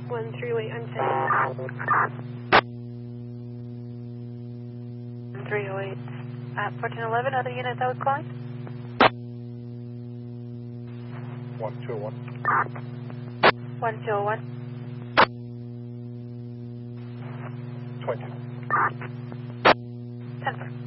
138 unsafe. 308. 1411, other unit that was calling? 1201. 1201. 20. 10-4.